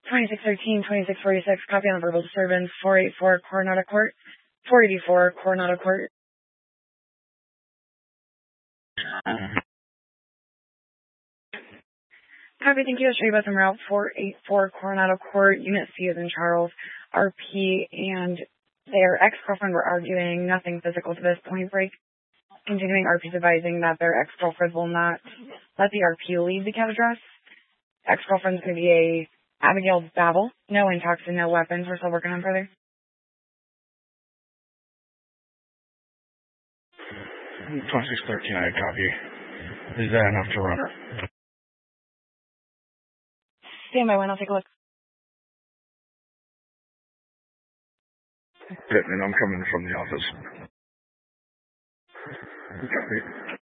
2613, 2646, copy on the verbal disturbance, 484 Coronado Court, 484 Coronado Court. Copy, thank you. Street bus en route 484 Coronado Court, Unit C as in Charles, RP, and their ex-girlfriend were arguing, nothing physical to this point break. Continuing, RP's advising that their ex-girlfriend will not let the RP leave the cab address. Ex-girlfriend's going to be a Abigail Babel. No intox and no weapons. We're still working on further. 2613, I copy. Is that enough to run? Stand by when I'll take a look. And I'm coming from the office. Copy.